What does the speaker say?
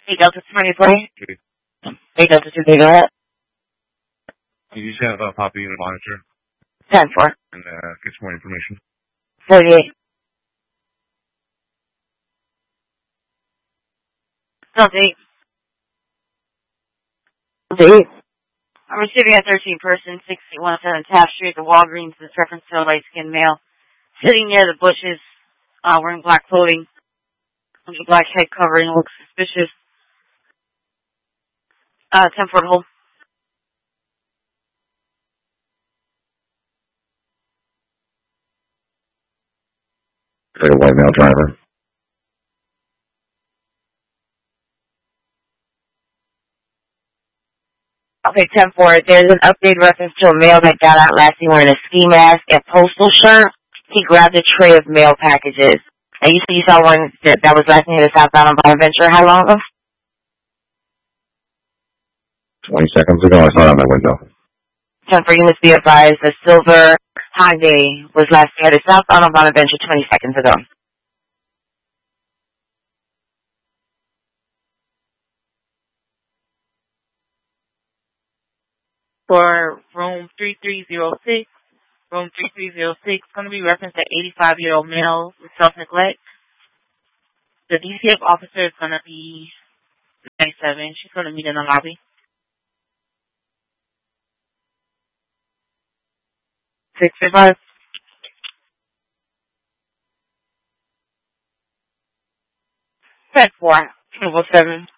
Hey, Delta 24. Okay. Hey, Delta 2, go ahead. You just have a Papa unit monitor 10-4. and get some more information. 48. Delta 8. Delta 8. I'm receiving a 13 person, 6117 Taft Street, the Walgreens, this reference to a light-skinned male, sitting near the bushes, wearing black clothing, with a black head covering, looks suspicious. 10-4 hold. Like a white male driver. Okay, 10-4. There's an update reference to a male that got out last year wearing a ski mask and postal shirt. He grabbed a tray of mail packages. And you saw one that was last near the southbound on Bonaventure. How long ago? 20 seconds ago, I saw it out my window. 10-4, you must be advised the silver Hyundai was last near the southbound on Bonaventure 20 seconds ago. For room 3306. Room 3306 going to be referenced to 85-year-old male with self-neglect. The DCF officer is going to be 97. She's going to meet in the lobby. 655. 10-4. 7.